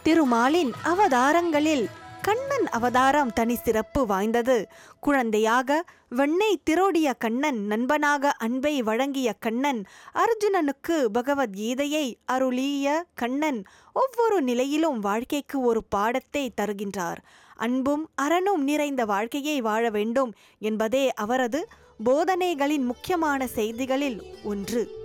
திருமாலின் அவதாரங்களில் கண்ணன் அவதாரம் தனி சிறப்பு வாய்ந்தது. குழந்தையாக வெண்ணெய் திரோடிய கண்ணன், நண்பனாக அன்பை வழங்கிய கண்ணன், அர்ஜுனனுக்கு பகவத்கீதையை அருளிய கண்ணன் ஒவ்வொரு நிலையிலும் வாழ்க்கைக்கு ஒரு பாடத்தை தருகின்றார். அன்பும் அறனும் நிறைந்த வாழ்க்கையை வாழ வேண்டும் என்பதே அவரது போதனைகளின் முக்கியமான செய்திகளில் ஒன்று.